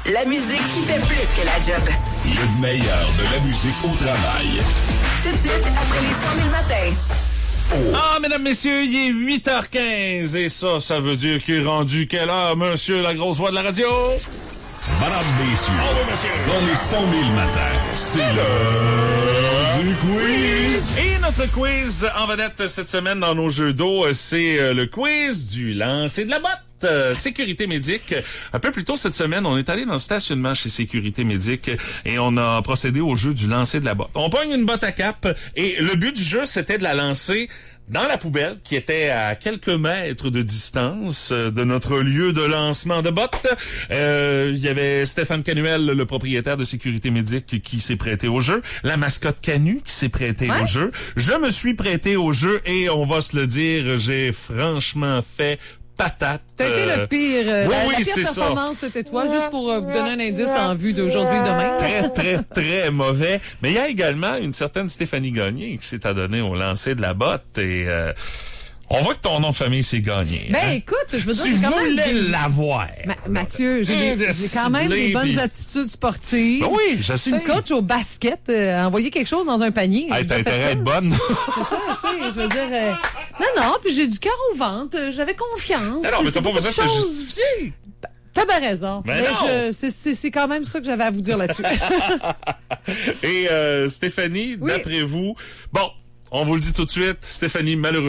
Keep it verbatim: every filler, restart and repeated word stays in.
La musique qui fait plus que la job. Le meilleur de la musique au travail. Tout de suite, après les cent mille matins. Oh. Ah, mesdames, messieurs, il est huit heures quinze et ça, ça veut dire qu'il est rendu quelle heure, monsieur, la grosse voix de la radio? Madame, messieurs, Oh oui, monsieur. dans les cent mille matins, c'est l'heure du quiz. Et notre quiz en vedette cette semaine dans nos jeux d'eau, c'est le quiz du lancer de la botte. Euh, Sécurité Médic. Un peu plus tôt cette semaine, on est allé dans le stationnement chez Sécurité Médic et on a procédé au jeu du lancer de la botte. On pogne une botte à cap et le but du jeu, c'était de la lancer dans la poubelle qui était à quelques mètres de distance de notre lieu de lancement de bottes. Euh, il y avait Stéphane Canuel, le propriétaire de Sécurité Médic, qui s'est prêté au jeu. La mascotte Canu qui s'est prêtée ouais. au jeu. Je me suis prêté au jeu et on va se le dire, j'ai franchement fait patate. T'as été le pire. Euh, oui, la, oui, la pire c'est performance, ça. C'était toi, juste pour euh, vous donner un indice en vue d'aujourd'hui et demain. Très, très, très mauvais. Mais il y a également une certaine Stéphanie Gagné qui s'est adonnée au lancer de la botte et euh, on voit que ton nom de famille c'est Gagné. Ben hein? écoute, je veux dire, Tu j'ai quand même voulais des- l'avoir. Ma- Mathieu, j'ai, des- j'ai quand même des bonnes puis- attitudes sportives. Ben oui, je Je suis sais. une coach au basket. Euh, envoyer quelque chose dans un panier. Hey, j'ai t'as déjà fait intérêt à ça. être bonne. C'est ça, tu sais, je veux dire... euh, Non, non, puis j'ai du cœur au ventre. euh, J'avais confiance. Non, non, mais C'est- t'as c'est pas beaucoup besoin de te choses- justifier. T'as bien raison. Ben Mais non. je- c'est, c'est, c'est quand même ça que j'avais à vous dire là-dessus. Et euh, Stéphanie, Oui. d'après vous, bon, on vous le dit tout de suite, Stéphanie, malheureusement,